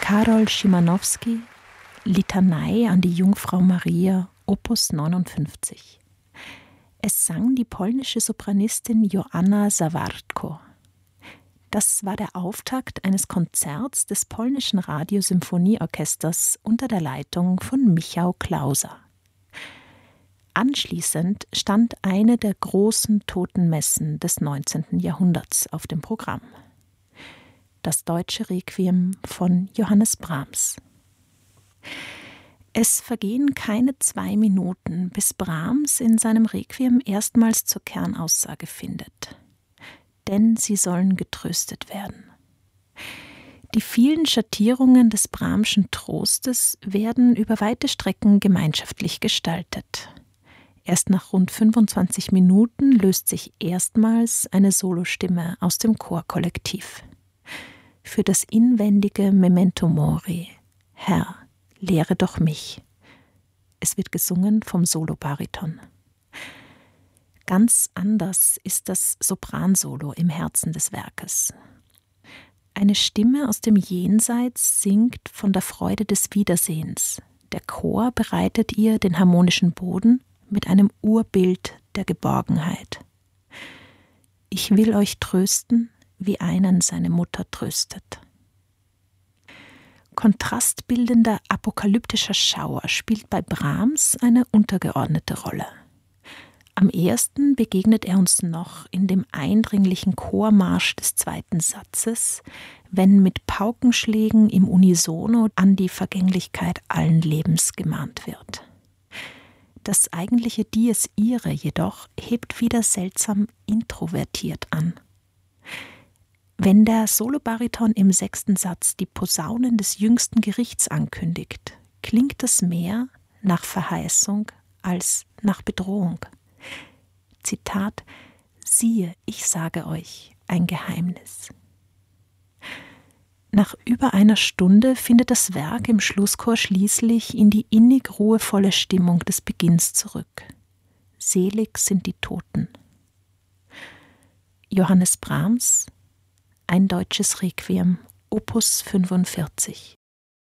Karol Szymanowski, Litanei an die Jungfrau Maria, Opus 59. Es sang die polnische Sopranistin Joanna Zawardko. Das war der Auftakt eines Konzerts des polnischen Radiosymphonieorchesters unter der Leitung von Michał Klauser. Anschließend stand eine der großen Totenmessen des 19. Jahrhunderts auf dem Programm. Das deutsche Requiem von Johannes Brahms. Es vergehen keine 2 Minuten, bis Brahms in seinem Requiem erstmals zur Kernaussage findet. Denn sie sollen getröstet werden. Die vielen Schattierungen des Brahmschen Trostes werden über weite Strecken gemeinschaftlich gestaltet. Erst nach rund 25 Minuten löst sich erstmals eine Solostimme aus dem Chorkollektiv. Für das inwendige Memento Mori, Herr, lehre doch mich. Es wird gesungen vom Solobariton. Ganz anders ist das Sopransolo im Herzen des Werkes. Eine Stimme aus dem Jenseits singt von der Freude des Wiedersehens. Der Chor bereitet ihr den harmonischen Boden mit einem Urbild der Geborgenheit. Ich will euch trösten, wie einen seine Mutter tröstet. Kontrastbildender apokalyptischer Schauer spielt bei Brahms eine untergeordnete Rolle. Am ersten begegnet er uns noch in dem eindringlichen Chormarsch des 2. Satzes, wenn mit Paukenschlägen im Unisono an die Vergänglichkeit allen Lebens gemahnt wird. Das eigentliche Dies Irae jedoch hebt wieder seltsam introvertiert an. Wenn der Solobariton im 6. Satz die Posaunen des jüngsten Gerichts ankündigt, klingt das mehr nach Verheißung als nach Bedrohung. Zitat: Siehe, ich sage euch ein Geheimnis. Nach über einer Stunde findet das Werk im Schlusschor schließlich in die innig ruhevolle Stimmung des Beginns zurück. Selig sind die Toten. Johannes Brahms, ein deutsches Requiem, Opus 45.